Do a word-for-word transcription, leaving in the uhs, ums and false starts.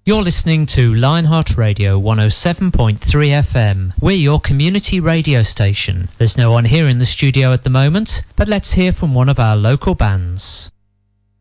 You're listening to Lionheart Radio one oh seven point three F M. We're your community radio station. There's no one here in the studio at the moment, but let's hear from one of our local bands.